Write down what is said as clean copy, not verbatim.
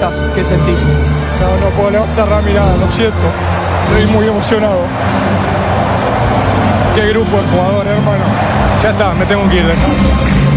estás? ¿Qué sentís? No puedo levantar la mirada, lo siento. Estoy muy emocionado. Qué grupo de jugadores, hermano. Ya está, me tengo que ir, dejá.